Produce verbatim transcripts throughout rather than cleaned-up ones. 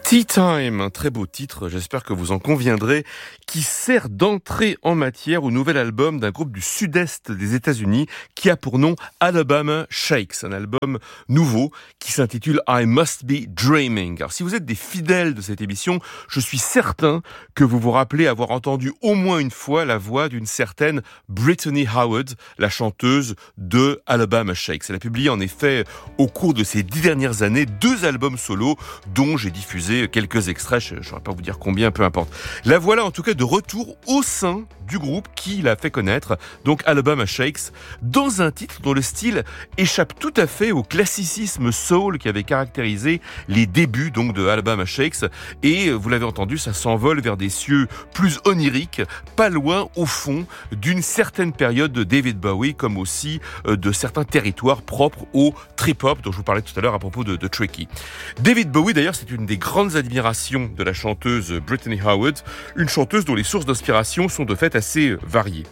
Tea Time, un très beau titre, j'espère que vous en conviendrez, qui sert d'entrée en matière au nouvel album d'un groupe du sud-est des États-Unis qui a pour nom Alabama Shakes, un album nouveau qui s'intitule I Must Be Dreaming. Alors si vous êtes des fidèles de cette émission, je suis certain que vous vous rappelez avoir entendu au moins une fois la voix d'une certaine Brittany Howard, la chanteuse de Alabama Shakes. Elle a publié en effet au cours de ces dix dernières années deux albums solo dont j'ai diffusé quelques extraits, je ne saurais pas vous dire combien, peu importe. La voilà en tout cas de retour au sein du groupe qui l'a fait connaître, donc Alabama Shakes, dans un titre dont le style échappe tout à fait au classicisme soul qui avait caractérisé les débuts donc de Alabama Shakes, et vous l'avez entendu, ça s'envole vers des cieux plus oniriques, pas loin au fond d'une certaine période de David Bowie, comme aussi de certains territoires propres au trip-hop dont je vous parlais tout à l'heure à propos de, de Tricky. David Bowie d'ailleurs, c'est une des grandes admirations de la chanteuse Brittany Howard, une chanteuse dont les sources d'inspiration sont de fait assez variées.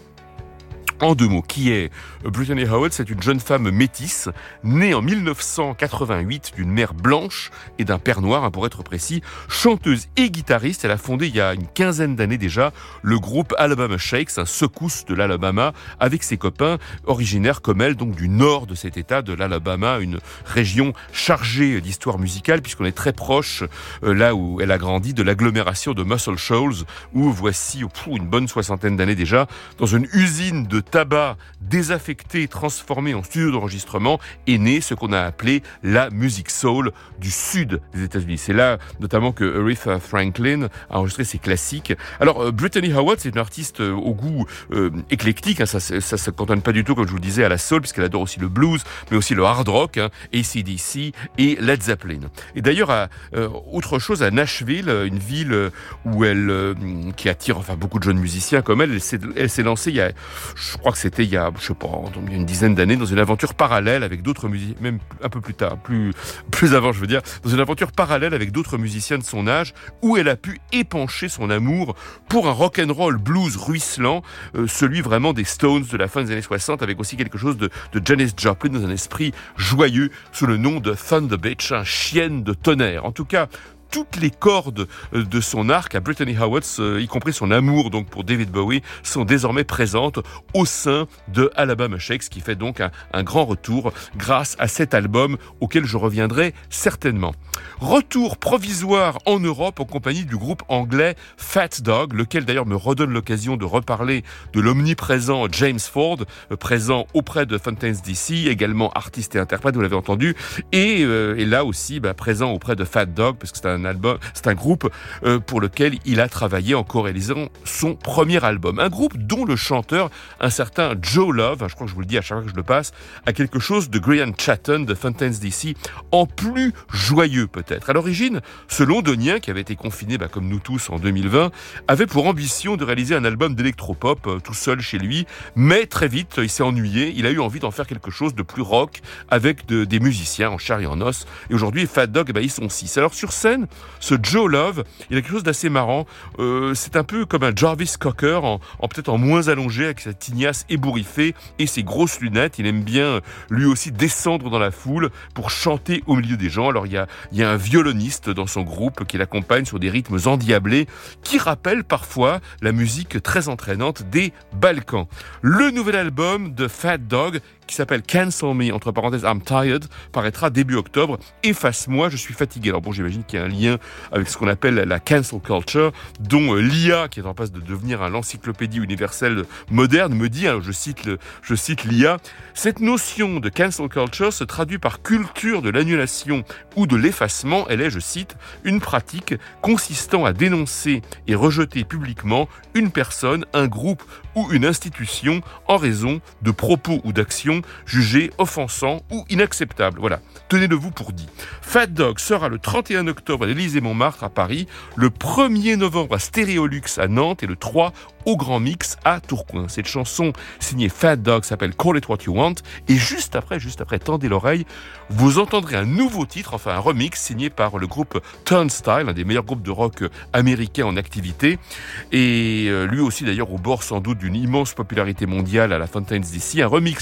En deux mots, qui est Brittany Howard? C'est une jeune femme métisse, née en mille neuf cent quatre-vingt-huit d'une mère blanche et d'un père noir, hein, pour être précis, chanteuse et guitariste. Elle a fondé il y a une quinzaine d'années déjà le groupe Alabama Shakes, un secousse de l'Alabama, avec ses copains originaires comme elle, donc du nord de cet état de l'Alabama, une région chargée d'histoire musicale puisqu'on est très proche, euh, là où elle a grandi, de l'agglomération de Muscle Shoals, où voici pour une bonne soixantaine d'années déjà, dans une usine de tabac désaffecté, transformé en studio d'enregistrement, est né ce qu'on a appelé la musique soul du sud des États-Unis. C'est là notamment que Aretha Franklin a enregistré ses classiques. Alors euh, Brittany Howard, c'est une artiste euh, au goût euh, éclectique, hein, ça ne se cantonne pas du tout, comme je vous le disais, à la soul, puisqu'elle adore aussi le blues, mais aussi le hard rock, hein, A C D C et Led Zeppelin. Et d'ailleurs, à, euh, autre chose, à Nashville, une ville où elle, euh, qui attire enfin beaucoup de jeunes musiciens comme elle, elle s'est, elle s'est lancée il y a, je crois que c'était il y a, je sais pas, une dizaine d'années, dans une aventure parallèle avec d'autres musiciens, même un peu plus tard, plus, plus avant, je veux dire, dans une aventure parallèle avec d'autres musiciens de son âge, où elle a pu épancher son amour pour un rock'n'roll blues ruisselant, euh, celui vraiment des Stones de la fin des années soixante, avec aussi quelque chose de, de Janis Joplin dans un esprit joyeux, sous le nom de Thunder Bitch, un chienne de tonnerre. En tout cas, toutes les cordes de son arc à Brittany Howard, y compris son amour donc pour David Bowie, sont désormais présentes au sein de Alabama Shakes, qui fait donc un, un grand retour grâce à cet album auquel je reviendrai certainement. Retour provisoire en Europe en compagnie du groupe anglais Fat Dog, lequel d'ailleurs me redonne l'occasion de reparler de l'omniprésent James Ford, présent auprès de Fountains D C, également artiste et interprète, vous l'avez entendu, et, euh, et là aussi bah, présent auprès de Fat Dog, parce que c'est un Un album, c'est un groupe euh, pour lequel il a travaillé en co-réalisant son premier album. Un groupe dont le chanteur, un certain Joe Love, hein, je crois que je vous le dis à chaque fois que je le passe, a quelque chose de Grian Chatten de Fountains D C, en plus joyeux peut-être. À l'origine, ce londonien, qui avait été confiné bah, comme nous tous en deux mille vingt, avait pour ambition de réaliser un album d'électropop euh, tout seul chez lui, mais très vite, il s'est ennuyé, il a eu envie d'en faire quelque chose de plus rock avec de, des musiciens en chair et en os. Et aujourd'hui, Fat Dog, bah, ils sont six. Alors sur scène, ce Joe Love, il a quelque chose d'assez marrant. Euh, c'est un peu comme un Jarvis Cocker, en, en peut-être en moins allongé, avec sa tignasse ébouriffée et ses grosses lunettes. Il aime bien, lui aussi, descendre dans la foule pour chanter au milieu des gens. Alors il y a, il y a un violoniste dans son groupe qui l'accompagne sur des rythmes endiablés qui rappellent parfois la musique très entraînante des Balkans. Le nouvel album de Fat Dog, qui s'appelle Cancel Me, entre parenthèses I'm Tired, paraîtra début octobre. Efface-moi, je suis fatigué. Alors bon, j'imagine qu'il y a un lien avec ce qu'on appelle la cancel culture, dont l'I A, qui est en passe de devenir l'encyclopédie universelle moderne, me dit, alors je cite, le, je cite l'I A, cette notion de cancel culture se traduit par culture de l'annulation ou de l'effacement. Elle est, je cite, une pratique consistant à dénoncer et rejeter publiquement une personne, un groupe ou une institution en raison de propos ou d'actions jugés offensants ou inacceptables. Voilà, tenez-le-vous pour dit. Fat Dog sera le trente et un octobre à l'Élysée-Montmartre à Paris, le premier novembre à Stéréolux à Nantes et le trois au Grand Mix à Tourcoing. Cette chanson signée Fat Dog s'appelle Call It What You Want, et juste après, juste après, tendez l'oreille, vous entendrez un nouveau titre, enfin un remix signé par le groupe Turnstile, un des meilleurs groupes de rock américains en activité, et lui aussi d'ailleurs au bord sans doute d'une immense popularité mondiale à la Fountains D C, un remix donc de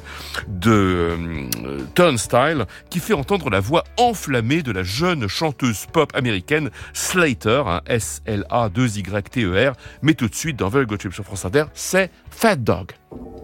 de euh, Turnstile, qui fait entendre la voix enflammée de la jeune chanteuse pop américaine Slater, hein, S L A deux Y T E R. Mais tout de suite, dans Very Good Trip sur France Inter, c'est Fat Dog.